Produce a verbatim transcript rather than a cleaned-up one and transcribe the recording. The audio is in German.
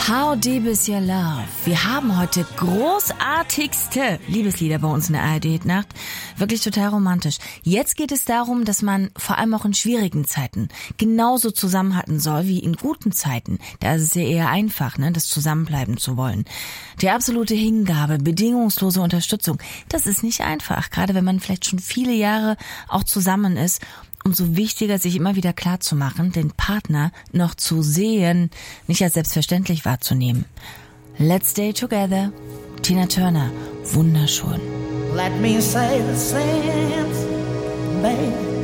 How Deep Is Your Love? Wir haben heute großartigste Liebeslieder bei uns in der A R D-Nacht. Wirklich total romantisch. Jetzt geht es darum, dass man vor allem auch in schwierigen Zeiten genauso zusammenhalten soll wie in guten Zeiten. Da ist es ja eher einfach, ne, das Zusammenbleiben zu wollen. Die absolute Hingabe, bedingungslose Unterstützung, das ist nicht einfach. Gerade wenn man vielleicht schon viele Jahre auch zusammen ist. Umso wichtiger, sich immer wieder klar zu machen, den Partner noch zu sehen, nicht als selbstverständlich wahrzunehmen. Let's Stay Together. Tina Turner. Wunderschön. Let me say the same, baby.